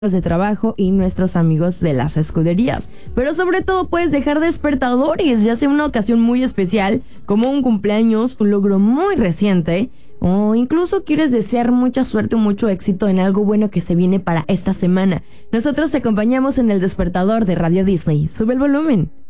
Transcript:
de trabajo y nuestros amigos de las escuderías. Pero sobre todo puedes dejar despertadores, ya sea una ocasión muy especial, como un cumpleaños, un logro muy reciente, o incluso quieres desear mucha suerte o mucho éxito en algo bueno que se viene para esta semana. Nosotros te acompañamos en el despertador de Radio Disney. Sube el volumen.